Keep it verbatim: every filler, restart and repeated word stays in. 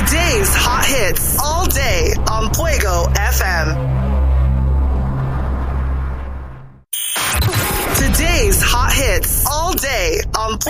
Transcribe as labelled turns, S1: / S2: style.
S1: Today's hot hits all day on Fuego F M. Today's hot hits all day on